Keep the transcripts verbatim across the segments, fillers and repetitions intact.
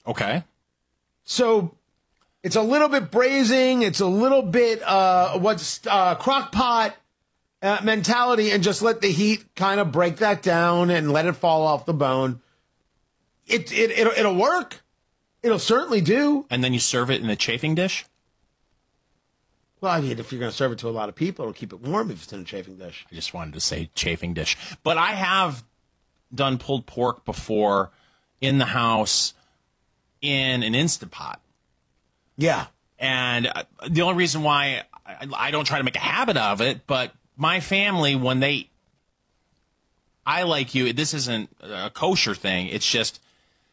Okay. So it's a little bit braising. It's a little bit uh, what's uh, crock pot uh, mentality, and just let the heat kind of break that down and let it fall off the bone. It, it, it'll, it'll work. It'll certainly do. And then you serve it in a chafing dish? Well, I mean, if you're going to serve it to a lot of people, it'll keep it warm if it's in a chafing dish. I just wanted to say chafing dish. But I have done pulled pork before in the house in an Instant Pot. Yeah. And the only reason why I, I don't try to make a habit of it, but my family, when they, I like you, this isn't a kosher thing. It's just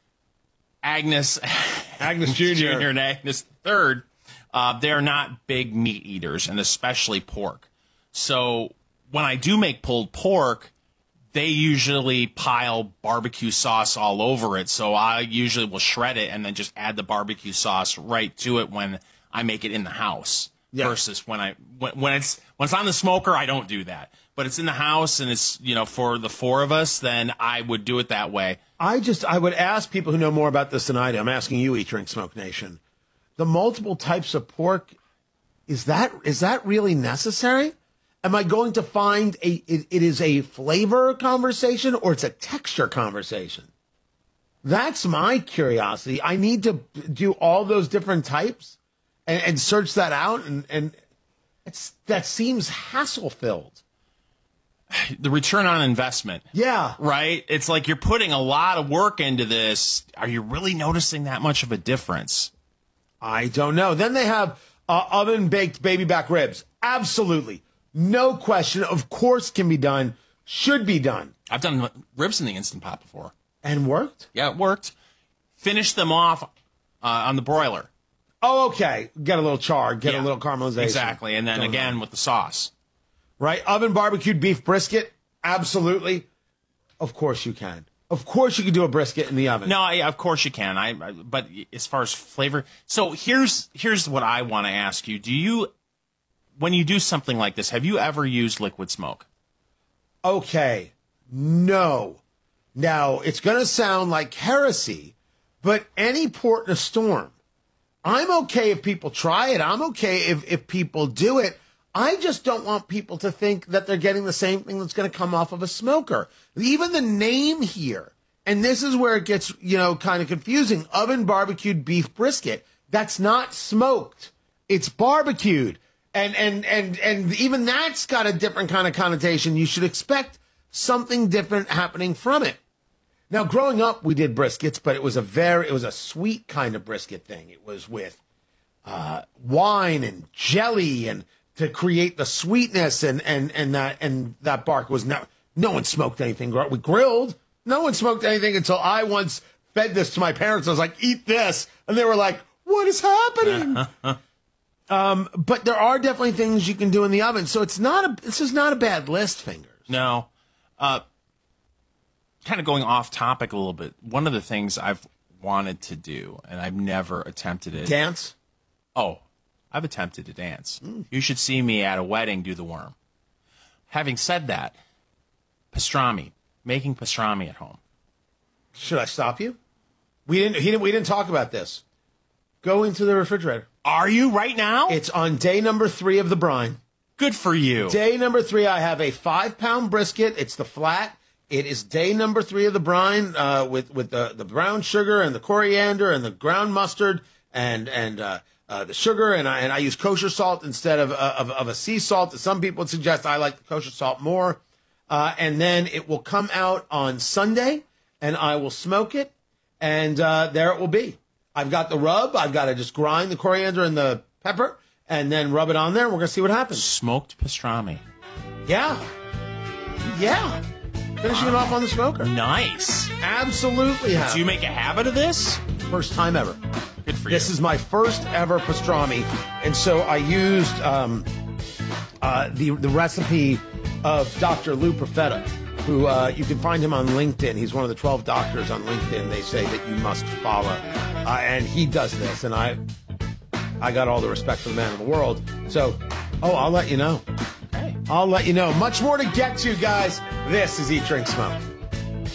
Agnes, Agnes Junior Junior and Agnes Third. Uh, they're not big meat eaters, and especially pork. So when I do make pulled pork, they usually pile barbecue sauce all over it. So I usually will shred it and then just add the barbecue sauce right to it when I make it in the house. Yeah. Versus when I when, when it's when it's on the smoker, I don't do that. But it's in the house and it's, you know, for the four of us, then I would do it that way. I just I would ask people who know more about this than I do. I'm asking you, Eat Drink Smoke Nation. The multiple types of pork, is that is that really necessary? Am I going to find a it, it is a flavor conversation or it's a texture conversation? That's my curiosity. I need to do all those different types and, and search that out, and, and it's that seems hassle filled. The return on investment. Yeah. Right? It's like you're putting a lot of work into this. Are you really noticing that much of a difference? I don't know. Then they have uh, oven-baked baby back ribs. Absolutely. No question. Of course can be done. Should be done. I've done ribs in the Instant Pot before. And worked? Yeah, it worked. Finished them off uh, on the broiler. Oh, okay. Get a little char. Get yeah, a little caramelization. Exactly. And then don't again know. With the sauce. Right? Oven barbecued beef brisket. Absolutely. Of course you can. Of course you can do a brisket in the oven. No, yeah, of course you can. I, I but as far as flavor, so here's here's what I want to ask you. Do you, when you do something like this, have you ever used liquid smoke? Okay. No. Now, it's going to sound like heresy, but any port in a storm. I'm okay if people try it. I'm okay if, if people do it. I just don't want people to think that they're getting the same thing that's going to come off of a smoker. Even the name here, and this is where it gets, you know, kind of confusing. Oven barbecued beef brisket. That's not smoked. It's barbecued. And, and, and, and even that's got a different kind of connotation. You should expect something different happening from it. Now, growing up, we did briskets, but it was a very, it was a sweet kind of brisket thing. It was with uh, wine and jelly and to create the sweetness, and, and, and that and that bark was no no one smoked anything. We grilled. No one smoked anything until I once fed this to my parents. I was like, eat this. And they were like, what is happening? um, but there are definitely things you can do in the oven. So it's not a this is not a bad list, Fingers. No. Uh, kind of going off topic a little bit. One of the things I've wanted to do, and I've never attempted it. Dance? Oh, I've attempted to dance. Mm. You should see me at a wedding do the worm. Having said that, pastrami, making pastrami at home. Should I stop you? We didn't. He didn't. We didn't talk about this. Go into the refrigerator. Are you right now? It's on day number three of the brine. Good for you. Day number three. I have a five-pound brisket. It's the flat. It is day number three of the brine uh, with with the the brown sugar and the coriander and the ground mustard and and. Uh, Uh, the sugar, and I, and I use kosher salt instead of, uh, of of a sea salt that some people would suggest. I like the kosher salt more. Uh, and then it will come out on Sunday, and I will smoke it, and uh, there it will be. I've got the rub. I've got to just grind the coriander and the pepper, and then rub it on there, and we're going to see what happens. Smoked pastrami. Yeah. Yeah. Finishing wow. it off on the smoker. Nice. Absolutely. Have. Do you make a habit of this? First time ever. Good for this you. is my first ever pastrami, and so I used um, uh, the the recipe of Doctor Lou Profeta, who uh, you can find him on LinkedIn. He's one of the twelve doctors on LinkedIn. They say that you must follow, uh, and he does this, and I I got all the respect for the man in the world. So, oh, I'll let you know. Okay. I'll let you know. Much more to get to, guys. This is Eat, Drink, Smoke.